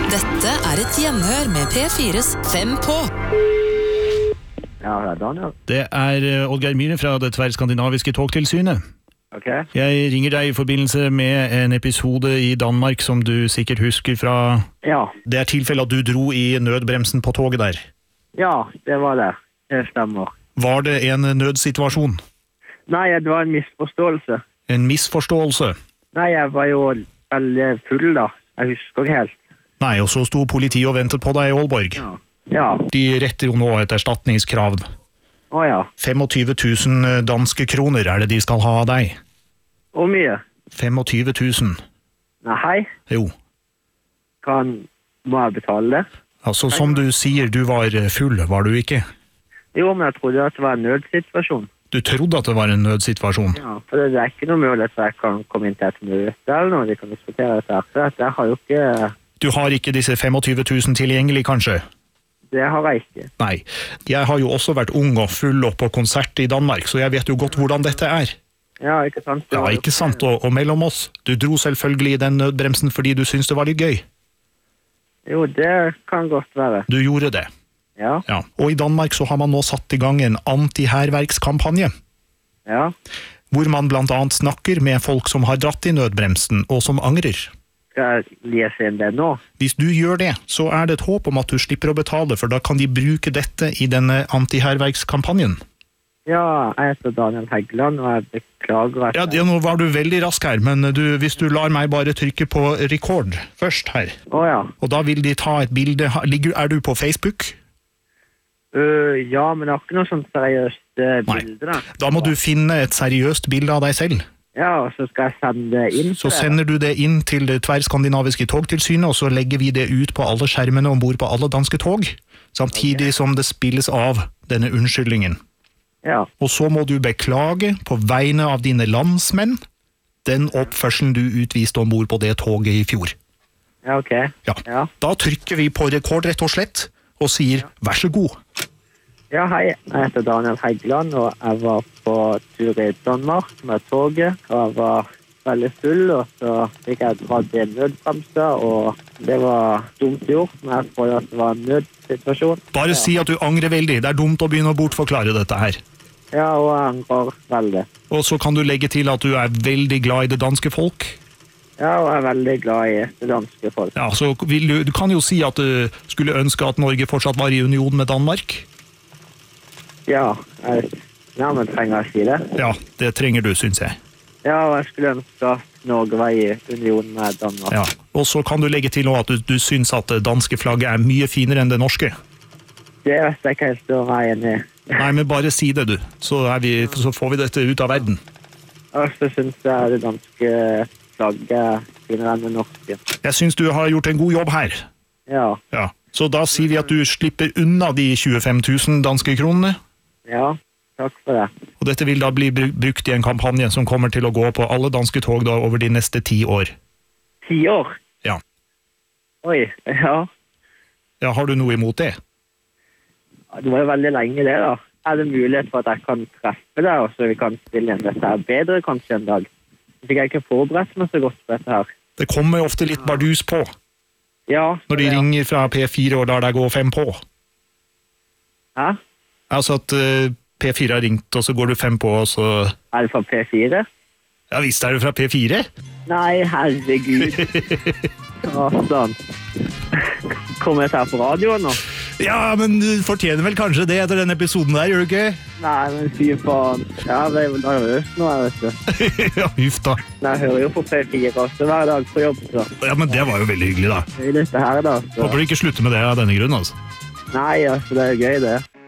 Dette et gjenhør med P4s 5 på. Ja, det Daniel. Det Oddgeir Myhre fra det tverrskandinaviske togtilsynet. Ok. Jeg ringer deg i forbindelse med en episode i Danmark som du sikkert husker fra... Ja. Det tilfellet at du dro i nødbremsen på toget der. Ja, det var det. Det stemmer. Var det en nødsituasjon? Nei, det var en misforståelse. En misforståelse? Nei, jeg var jo veldig full da. Jeg husker ikke helt. Nei, og så sto politiet og ventet på deg i Aalborg. Ja. Ja. De retter jo nå et erstatningskrav. Ja. 25 000 danske kroner det de skal ha av deg. Hvor mye? 25 000. Nei. Jo. Må jeg betale det? Altså, som du sier, du var full, var du ikke? Jo, men jeg trodde at det var en nødsituasjon. Du trodde at det var en nødsituasjon? Ja, for det ikke noe mulighet for jeg kan komme inn til et møte eller noe. Vi kan diskutere dette her. Jeg har jo ikke... Du har ikke disse 25 000 tilgjengelig, kanskje? Det har jeg ikke. Nei. Jeg har jo også vært ung og full og på konsert i Danmark, så jeg vet jo godt hvordan dette er. Ja, ikke sant? Ja, ikke sant. Og mellom oss, du dro selvfølgelig i den nødbremsen fordi du syntes det var litt gøy. Jo, det kan godt være. Du gjorde det? Ja. Ja. Og i Danmark så har man nå satt i gang en anti-hærverkskampanje. Ja. Hvor man blant annet snakker med folk som har dratt i nødbremsen og som angrer. Skal jeg lese inn det nå? Hvis du gjør det, så det et håp om at du slipper å betale, for da kan de bruke dette i denne anti-hærverkskampanjen. Ja, jeg heter Daniel Hæggeland, og jeg beklager at... Ja, nå var du veldig rask her, men hvis du lar meg bare trykke på record først her. Ja. Og da vil de ta et bilde. Du på Facebook? Ja, men det ikke noe sånt seriøst bilde da. Da må du finne et seriøst bilde av deg selv. Ja, og så skal jeg sende det inn. Så sender du det inn til det tverrskandinaviske togtilsynet, og så legger vi det ut på alle skjermene ombord på alle danske tog, samtidig som det spilles av denne unnskyldningen. Ja. Og så må du beklage på vegne av dine landsmenn den oppførselen du utviste ombord på det toget i fjor. Ja, ok. Ja. Da trykker vi på rekord rett og slett, og sier vær så god. Ja, hei. Jeg heter Daniel Hæggeland, og jeg var på tur i Danmark med toget, og jeg var veldig full, og så fikk jeg dratt i en nødbremse, og det var dumt gjort, men jeg tror at det var en nødsituasjon. Bare si at du angrer veldig. Det dumt å begynne å bortforklare dette her. Ja, og jeg angrer veldig. Og så kan du legge til at du veldig glad i det danske folk. Ja, og jeg veldig glad i det danske folk. Ja, så du kan jo si at du skulle ønske at Norge fortsatt var i union med Danmark. Ja, men trenger jeg si det? Ja, det trenger du, synes jeg. Ja, og jeg skulle ønske at Norge var i union med Danmark. Ja, og så kan du legge til at du synes at det danske flagget mye finere enn det norske. Det vet jeg ikke helt å være enig i. Nei, men bare si det, du. Så får vi dette ut av verden. Og så synes jeg det danske flagget finere enn det norske. Jeg synes du har gjort en god jobb her. Ja. Ja. Så da sier vi at du slipper unna de 25 000 danske kronene. Ja, takk for det. Og dette vil da bli brukt i en kampanje som kommer til å gå på alle danske tog da over de neste 10 år. 10 år? Ja. Oi, ja. Ja, har du noe imot det? Det var jo veldig lenge det da. Det mulighet for at jeg kan treffe deg, og så vi kan spille inn dette her bedre kanskje en dag? Så fikk jeg ikke forberedt meg så godt på dette her. Det kommer ofte litt bardus på. Ja. Når de ringer fra P4 og lar deg gå 5 på. Hæ? Altså at P4 har ringt, og så går du 5 på, og så... Det fra P4? Ja, visst det fra P4? Nei, herregud. Sånn. Kommer jeg her på radioen nå? Ja, men du fortjener vel kanskje det etter den episoden der, gjør du ikke? Nei, men fy faen. Ja, det er nervøst nå, jeg vet du. Ja, huff da. Nei, jeg hører jo på P4 også hver dag på jobb, så. Ja, men det var jo veldig hyggelig da. Det er dette her da, så. Håper du ikke slutter med det av denne grunnen, altså. Nei, altså, det er gøy det.